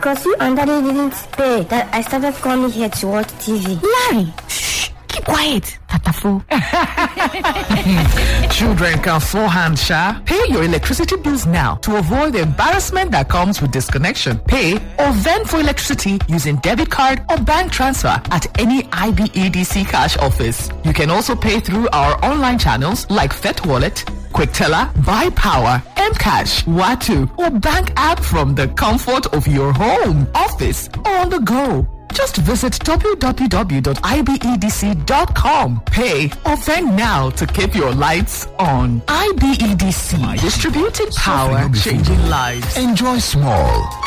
Because you and Daddy didn't pay that I started coming here to watch TV. Larry, shh, keep quiet. Tatafo. Children can forehand, Sha. Pay your electricity bills now to avoid the embarrassment that comes with disconnection. Pay or vend for electricity using debit card or bank transfer at any IBEDC cash office. You can also pay through our online channels like FetWallet, QuickTeller, Buy Power, Mcash, Watu, or bank app from the comfort of your home, office, or on the go. Just visit www.ibedc.com. Pay or vend now to keep your lights on. IBEDC, distributing power, changing lives. Enjoy small.